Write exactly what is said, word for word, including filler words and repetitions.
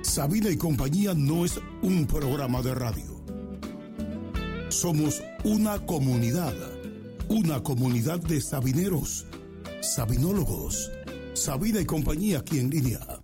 Sabina y Compañía no es un programa de radio. Somos una comunidad, una comunidad de sabineros, sabinólogos. Sabina y Compañía aquí en línea.